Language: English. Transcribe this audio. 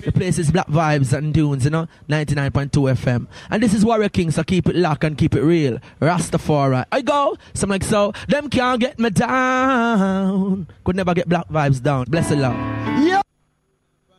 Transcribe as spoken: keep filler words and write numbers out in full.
The place is Black Vibes and Dunes, you know, ninety-nine point two F M. And this is Warrior King, so keep it locked and keep it real. Rastafari. I go, something like so. Them can't get me down. Could never get Black Vibes down. Bless the Lord.